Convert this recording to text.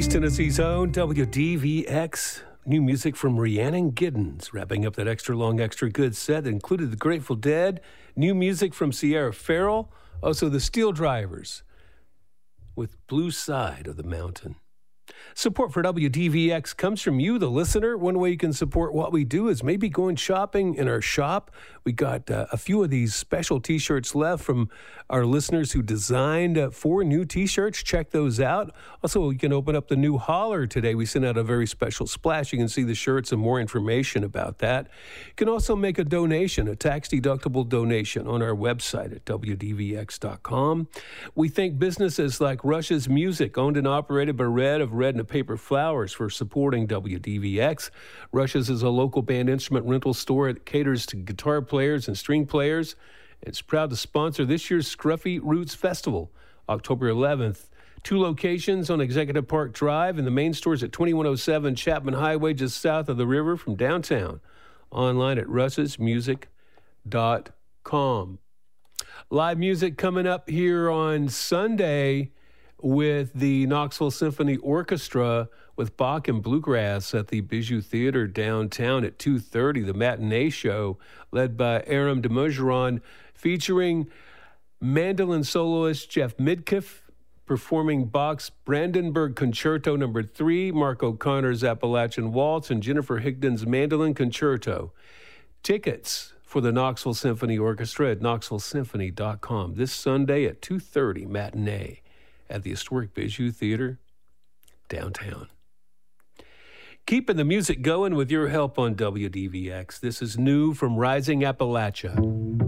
East Tennessee's own WDVX. New music from Rhiannon Giddens, wrapping up that extra long, extra good set that included the Grateful Dead. New music from Sierra Farrell, also the Steel Drivers with Blue Side of the Mountain. Support for WDVX comes from you, the listener. One way you can support what we do is maybe going shopping in our shop. We got a few of these special T-shirts left from our listeners who designed 4 new T-shirts. Check those out. Also, you can open up the new Holler today. We sent out a very special splash. You can see the shirts and more information about that. You can also make a donation, a tax-deductible donation on our website at WDVX.com. We thank businesses like Rush's Music, owned and operated by Red of Red and Paper Flowers, for supporting WDVX. Rush's is a local band instrument rental store. It caters to guitar players and string players. It's proud to sponsor this year's Scruffy Roots Festival, October 11th. 2 locations on Executive Park Drive, and the main store is at 2107 Chapman Highway, just south of the river from downtown. Online at rushesmusic.com. Live music coming up here on Sunday with the Knoxville Symphony Orchestra with Bach and Bluegrass at the Bijou Theater downtown at 2:30. The matinee show led by Aram Demugeron, featuring mandolin soloist Jeff Midkiff performing Bach's Brandenburg Concerto No. 3, Mark O'Connor's Appalachian Waltz, and Jennifer Higdon's Mandolin Concerto. Tickets for the Knoxville Symphony Orchestra at knoxvillesymphony.com this Sunday at 2:30 matinee at the historic Bijou Theater downtown. Keeping the music going with your help on WDVX. This is new from Rising Appalachia.